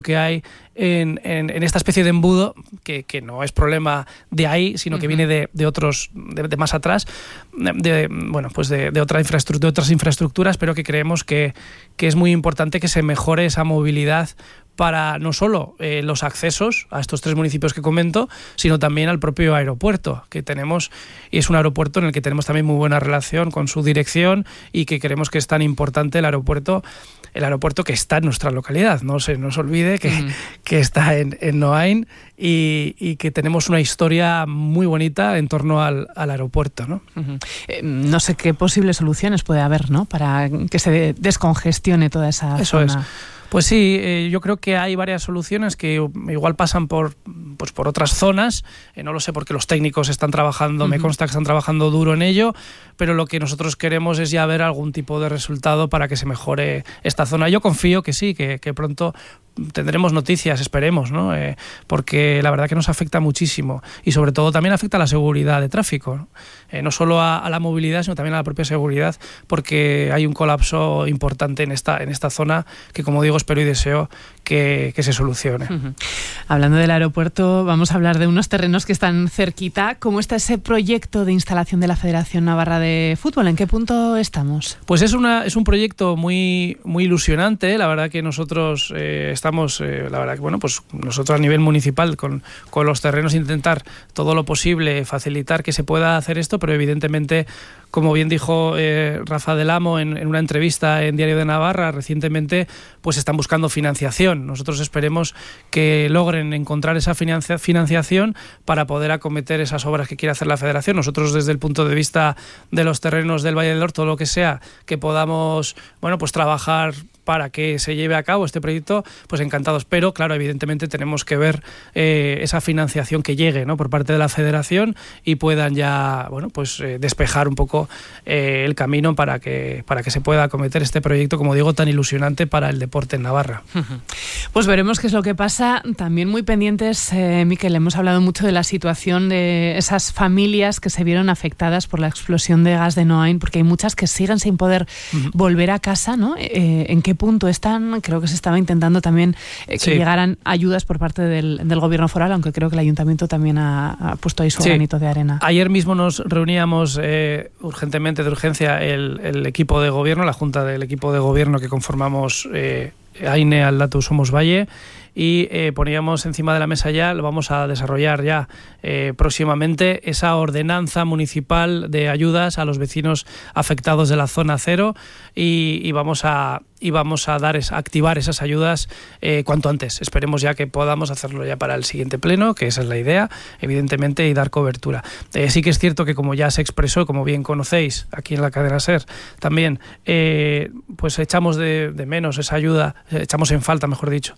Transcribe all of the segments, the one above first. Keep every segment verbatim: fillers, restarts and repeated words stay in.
que hay en, en, en esta especie de embudo que, que no es problema de ahí, sino que uh-huh. viene de, de otros, de, de más atrás, de, bueno, pues de, de, otra infraestructura, de otras infraestructuras, pero que creemos que, que es muy importante que se mejore esa movilidad para no solo eh, los accesos a estos tres municipios que comento, sino también al propio aeropuerto que tenemos, y es un aeropuerto en el que tenemos también muy buena relación con su dirección y que creemos que es tan importante el aeropuerto, el aeropuerto que está en nuestra localidad. No se nos olvide que, uh-huh. que está en, en Noain y, y que tenemos una historia muy bonita en torno al, al aeropuerto, ¿no? Uh-huh. Eh, no sé qué posibles soluciones puede haber, ¿no?, para que se descongestione toda esa Eso zona. Es. Pues sí, eh, yo creo que hay varias soluciones que igual pasan por, pues por otras zonas, eh, no lo sé porque los técnicos están trabajando, uh-huh. me consta que están trabajando duro en ello, pero lo que nosotros queremos es ya ver algún tipo de resultado para que se mejore esta zona. Yo confío que sí, que, que pronto tendremos noticias, esperemos, ¿no? Eh, porque la verdad que nos afecta muchísimo y sobre todo también afecta a la seguridad de tráfico, ¿no? Eh, no solo a, a la movilidad, sino también a la propia seguridad, porque hay un colapso importante en esta, en esta zona que, como digo, espero y deseo que, que se solucione. Uh-huh. Hablando del aeropuerto, vamos a hablar de unos terrenos que están cerquita. ¿Cómo está ese proyecto de instalación de la Federación Navarra de Fútbol? ¿En qué punto estamos? Pues es, una, es un proyecto muy, muy ilusionante. La verdad que nosotros eh, estamos, eh, la verdad que bueno, pues nosotros a nivel municipal con, con los terrenos intentar todo lo posible facilitar que se pueda hacer esto, pero evidentemente, como bien dijo eh, Rafa del Amo en, en una entrevista en Diario de Navarra recientemente, pues están buscando financiación. Nosotros esperemos que logren encontrar esa financia, financiación para poder acometer esas obras que quiere hacer la Federación. Nosotros, desde el punto de vista de los terrenos del Valle del Lor, todo lo que sea que podamos, bueno, pues trabajar para que se lleve a cabo este proyecto, pues encantados. Pero, claro, evidentemente tenemos que ver eh, esa financiación que llegue, ¿no?, por parte de la Federación y puedan ya, bueno, pues eh, despejar un poco eh, el camino para que, para que se pueda acometer este proyecto, como digo, tan ilusionante para el deporte en Navarra. Pues veremos qué es lo que pasa. También muy pendientes, eh, Miquel, hemos hablado mucho de la situación de esas familias que se vieron afectadas por la explosión de gas de Noain, porque hay muchas que siguen sin poder uh-huh. volver a casa, ¿no? Eh, ¿En qué punto están? Creo que se estaba intentando también eh, que sí. llegaran ayudas por parte del, del gobierno foral, aunque creo que el ayuntamiento también ha, ha puesto ahí su sí. granito de arena. Ayer mismo nos reuníamos eh, urgentemente, de urgencia, el, el equipo de gobierno, la junta del equipo de gobierno que conformamos eh, Aine, Aldatu, Somos Valle, y eh, poníamos encima de la mesa ya, lo vamos a desarrollar ya eh, próximamente, esa ordenanza municipal de ayudas a los vecinos afectados de la zona cero y, y vamos a y vamos a dar a activar esas ayudas eh, cuanto antes. Esperemos ya que podamos hacerlo ya para el siguiente pleno, que esa es la idea, evidentemente, y dar cobertura. Eh, sí que es cierto que, como ya se expresó, como bien conocéis, aquí en la cadena SER, también eh, pues echamos de, de menos esa ayuda, echamos en falta, mejor dicho,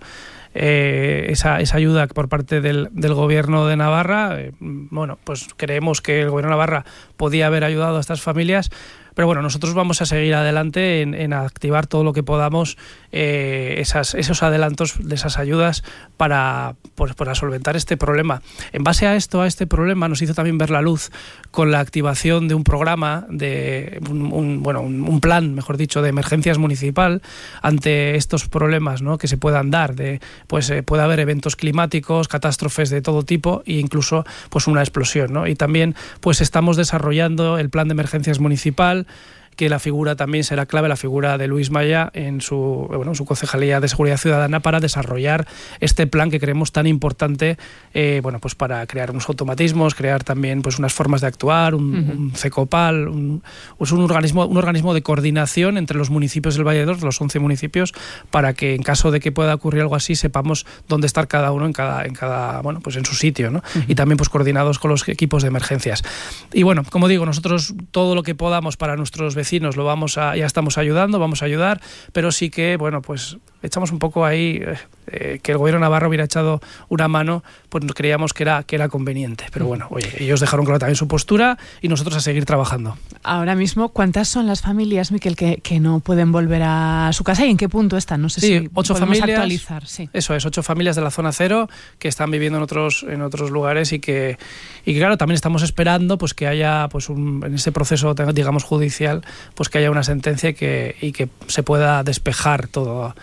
Eh, esa, esa ayuda por parte del, del gobierno de Navarra. Eh, bueno, pues creemos que el gobierno de Navarra podía haber ayudado a estas familias, pero bueno, nosotros vamos a seguir adelante en, en activar todo lo que podamos, eh, esas, esos adelantos de esas ayudas para, pues, para solventar este problema. En base a esto, a este problema, nos hizo también ver la luz con la activación de un programa, de un, un, bueno, un, un plan, mejor dicho, de emergencias municipal ante estos problemas, ¿no?, que se puedan dar. De, pues eh, puede haber eventos climáticos, catástrofes de todo tipo e incluso pues una explosión, ¿no? Y también pues estamos desarrollando el plan de emergencias municipal, que la figura también será clave, la figura de Luis Maya en su, bueno, en su Concejalía de Seguridad Ciudadana, para desarrollar este plan que creemos tan importante, eh, bueno, pues para crear unos automatismos, crear también pues unas formas de actuar, un, uh-huh. un CECOPAL, un, pues un organismo, un organismo de coordinación entre los municipios del Valle del Lor, los once municipios, para que en caso de que pueda ocurrir algo así sepamos dónde estar cada uno en cada, en cada, bueno, pues en su sitio, ¿no? Uh-huh. Y también pues coordinados con los equipos de emergencias. Y bueno, como digo, nosotros todo lo que podamos para nuestros vecinos vecinos lo vamos a, ya estamos ayudando, vamos a ayudar, pero sí que, bueno, pues echamos un poco ahí, eh, que el gobierno navarro hubiera echado una mano, pues creíamos que era, que era conveniente. Pero bueno, oye, ellos dejaron claro también su postura y nosotros a seguir trabajando. Ahora mismo, ¿cuántas son las familias, Miquel, que, que no pueden volver a su casa y en qué punto están? No sé sí, si ocho podemos familias, actualizar. Sí. Eso es, ocho familias de la zona cero que están viviendo en otros, en otros lugares y que, y que claro, también estamos esperando pues que haya, pues un, en ese proceso, digamos, judicial, pues que haya una sentencia y que, y que se pueda despejar todo,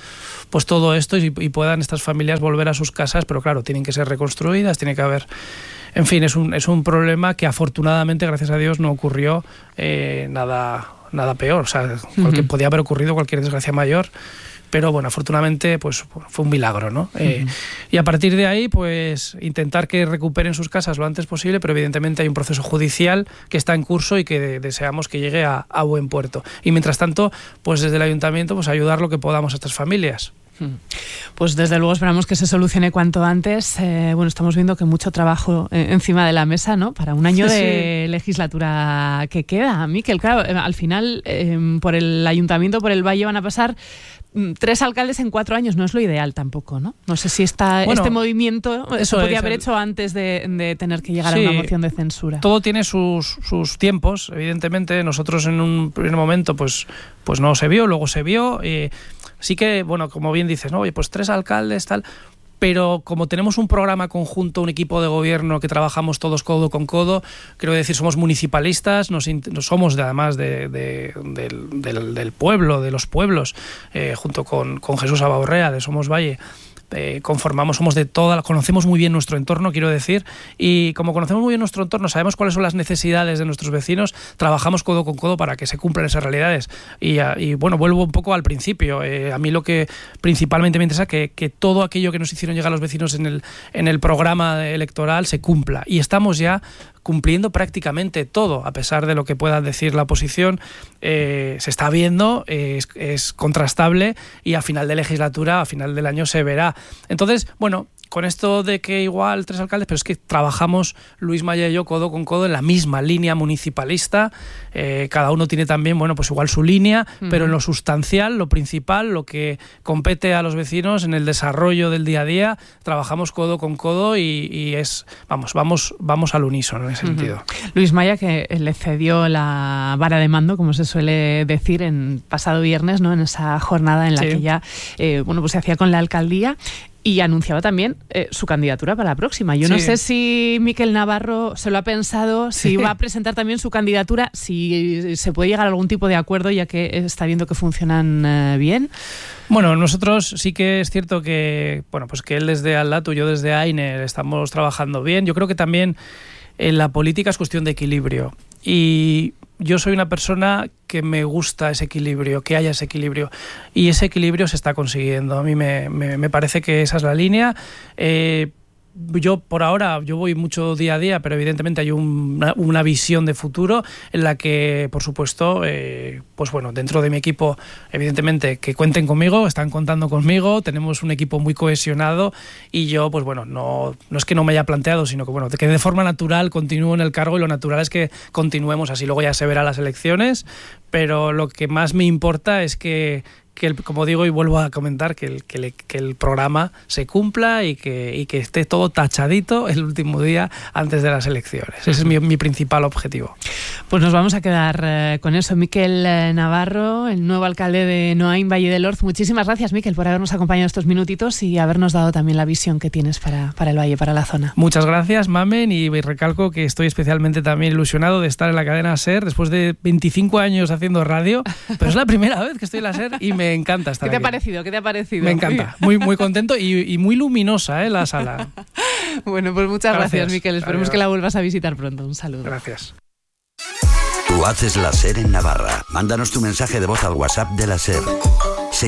pues todo esto y, y puedan estas familias volver a sus casas, pero claro, tienen que ser reconstruidas, tiene que haber... En fin, es un, es un problema que afortunadamente, gracias a Dios, no ocurrió eh, nada, nada peor. O sea, cualquier, uh-huh. podía haber ocurrido cualquier desgracia mayor, pero bueno, afortunadamente pues fue un milagro, ¿no? Uh-huh. Eh, y a partir de ahí, pues intentar que recuperen sus casas lo antes posible, pero evidentemente hay un proceso judicial que está en curso y que de, deseamos que llegue a, a buen puerto. Y mientras tanto, pues desde el ayuntamiento, pues ayudar lo que podamos a estas familias. Pues desde luego esperamos que se solucione cuanto antes. Eh, bueno, estamos viendo que mucho trabajo eh, encima de la mesa, ¿no? Para un año de sí. legislatura que queda. Miquel, claro, eh, al final eh, por el ayuntamiento, por el Valle van a pasar tres alcaldes en cuatro años, no es lo ideal tampoco, ¿no? No sé si esta, bueno, este movimiento se podía haber el... hecho antes de, de tener que llegar sí, a una moción de censura. Todo tiene sus, sus tiempos, evidentemente. Nosotros en un primer momento pues, pues no se vio, luego se vio. Eh, sí que, bueno, como bien dices, ¿no? Oye, pues tres alcaldes, tal... Pero como tenemos un programa conjunto, un equipo de gobierno que trabajamos todos codo con codo, quiero decir, somos municipalistas, nos, nos somos de, además de, de, del, del, del pueblo, de los pueblos, eh, junto con, con Jesús Abaurrea de Somos Valle. Eh, conformamos, somos de toda, conocemos muy bien nuestro entorno, quiero decir, y como conocemos muy bien nuestro entorno, sabemos cuáles son las necesidades de nuestros vecinos, trabajamos codo con codo para que se cumplan esas realidades. Y, y bueno, vuelvo un poco al principio. Eh, a mí lo que principalmente me interesa es que, que todo aquello que nos hicieron llegar los vecinos en el, en el programa electoral se cumpla. Y estamos ya cumpliendo prácticamente todo, a pesar de lo que pueda decir la oposición. Eh, se está viendo, eh, es, es contrastable y a final de legislatura, a final del año se verá. Entonces, bueno, con esto de que igual tres alcaldes, pero es que trabajamos Luis Maya y yo codo con codo en la misma línea municipalista. Eh, cada uno tiene también, bueno, pues igual su línea, uh-huh. pero en lo sustancial, lo principal, lo que compete a los vecinos en el desarrollo del día a día, trabajamos codo con codo y, y es, vamos, vamos, vamos al unísono en ese uh-huh. sentido. Luis Maya, que le cedió la vara de mando, como se suele decir, en pasado viernes, ¿no? En esa jornada en la sí. que ya, eh, bueno, pues se hacía con la alcaldía. Y anunciaba también eh, su candidatura para la próxima. Yo sí. no sé si Miquel Navarro se lo ha pensado, si sí. va a presentar también su candidatura, si se puede llegar a algún tipo de acuerdo, ya que está viendo que funcionan eh, bien. Bueno, nosotros sí que es cierto que, bueno, pues que él desde Aldatu, yo desde AINE estamos trabajando bien. Yo creo que también en la política es cuestión de equilibrio. Y yo soy una persona que me gusta ese equilibrio, que haya ese equilibrio. Y ese equilibrio se está consiguiendo. A mí me, me, me parece que esa es la línea. Eh, yo por ahora, yo voy mucho día a día, pero evidentemente hay un, una, una visión de futuro en la que, por supuesto, eh, pues bueno, dentro de mi equipo, evidentemente, que cuenten conmigo, están contando conmigo, tenemos un equipo muy cohesionado y yo, pues bueno, no, no es que no me haya planteado, sino que bueno, que de forma natural continúo en el cargo y lo natural es que continuemos así. Luego ya se verá las elecciones, pero lo que más me importa es que que el, como digo y vuelvo a comentar, que el, que, le, que el programa se cumpla y que, y que esté todo tachadito el último día antes de las elecciones. Ese es mi, mi principal objetivo. Pues nos vamos a quedar eh, con eso. Miquel eh, Navarro, el nuevo alcalde de Noain, Valle del Orz. Muchísimas gracias, Miquel, por habernos acompañado estos minutitos y habernos dado también la visión que tienes para, para el Valle, para la zona. Muchas gracias, Mamen, y recalco que estoy especialmente también ilusionado de estar en la cadena SER después de veinticinco años haciendo radio, pero es la primera vez que estoy en la SER y me encanta estar ¿Qué te aquí. ha parecido? ¿Qué te ha parecido? Me encanta, muy, muy contento y, y muy luminosa, ¿eh? La sala. Bueno, pues muchas gracias, gracias Miquel. Esperemos Adiós. Que la vuelvas a visitar pronto. Un saludo. Gracias. Tú haces la SER en Navarra. Mándanos tu mensaje de voz al WhatsApp de la SER.